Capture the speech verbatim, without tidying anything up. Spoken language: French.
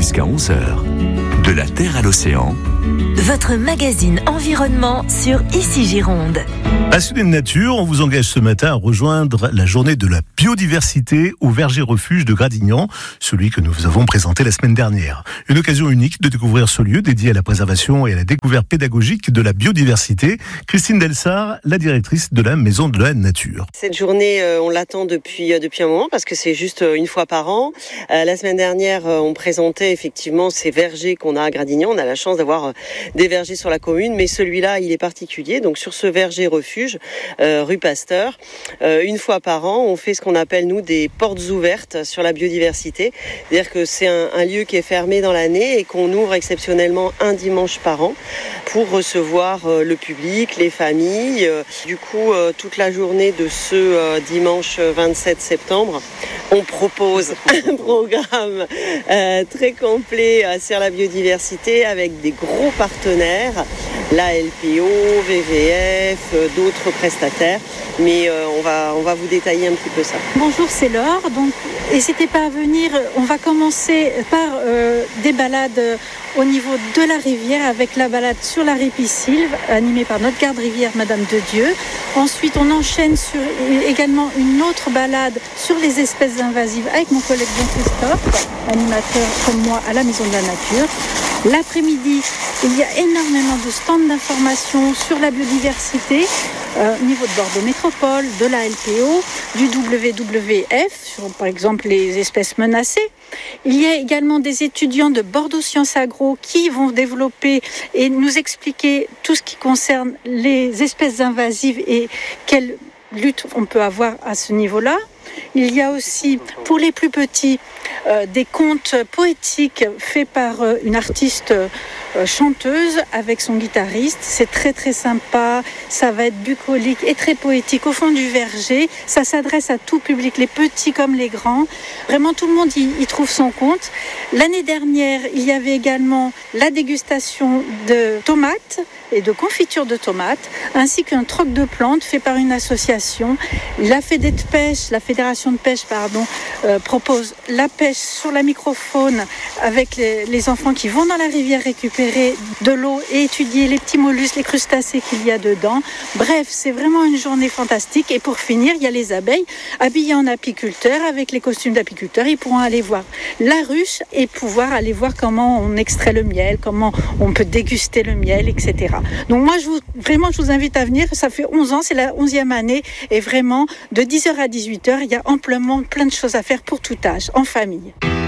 jusqu'à onze heures. De la Terre à l'océan, votre magazine environnement sur Ici Gironde. Passionné de nature, on vous engage ce matin à rejoindre la journée de la biodiversité au verger refuge de Gradignan, celui que nous avons présenté la semaine dernière. Une occasion unique de découvrir ce lieu dédié à la préservation et à la découverte pédagogique de la biodiversité. Christine Delsart, la directrice de la Maison de la Nature. Cette journée, euh, on l'attend depuis, euh, depuis un moment parce que c'est juste euh, une fois par an. Euh, la semaine dernière, euh, on présentait effectivement ces vergers qu'on a à Gradignan. On a la chance d'avoir euh, des vergers sur la commune, mais celui-là, il est particulier. Donc sur ce verger refuge, Euh, rue Pasteur. Euh, une fois par an, on fait ce qu'on appelle, nous, des portes ouvertes sur la biodiversité. C'est-à-dire que c'est un, un lieu qui est fermé dans l'année et qu'on ouvre exceptionnellement un dimanche par an pour recevoir euh, le public, les familles. Euh, du coup, euh, toute la journée de ce euh, dimanche vingt-sept septembre, on propose un programme euh, très complet euh, sur la biodiversité avec des gros partenaires, la L P O, V V F, euh, d'autres prestataires, mais euh, on va on va vous détailler un petit peu ça. Bonjour, c'est Laure. Donc, n'hésitez pas à venir. On va commencer par euh, des balades au niveau de la rivière avec la balade sur la ripisylve animée par notre garde-rivière Madame de Dieu. Ensuite, on enchaîne sur également une autre balade sur les espèces invasives avec mon collègue Jean-Christophe, animateur comme moi à la Maison de la Nature. L'après-midi, il y a énormément de stands d'information sur la biodiversité euh, au niveau de Bordeaux Métropole, de la L P O, du W W F, sur par exemple les espèces menacées. Il y a également des étudiants de Bordeaux Sciences Agro qui vont développer et nous expliquer tout ce qui concerne les espèces invasives et quelle lutte on peut avoir à ce niveau-là. Il y a aussi, pour les plus petits, euh, des contes poétiques faits par euh, une artiste euh, chanteuse avec son guitariste. C'est très très sympa, ça va être bucolique et très poétique au fond du verger. Ça s'adresse à tout public, les petits comme les grands. Vraiment tout le monde y, y trouve son compte. L'année dernière, il y avait également la dégustation de tomates et de confiture de tomates, ainsi qu'un troc de plantes fait par une association. La Fédé de pêche, la Fédération de pêche, pardon, euh, propose la pêche sur la microfaune avec les, les enfants qui vont dans la rivière récupérer de l'eau et étudier les petits mollusques, les crustacés qu'il y a dedans. Bref, c'est vraiment une journée fantastique. Et pour finir, il y a les abeilles habillées en apiculteurs avec les costumes d'apiculteurs. Ils pourront aller voir la ruche et pouvoir aller voir comment on extrait le miel, comment on peut déguster le miel, et cetera. Donc moi, je vous, vraiment, je vous invite à venir. Ça fait onze ans, c'est la onzième année. Et vraiment, de dix heures à dix-huit heures, il y a amplement plein de choses à faire pour tout âge, en famille.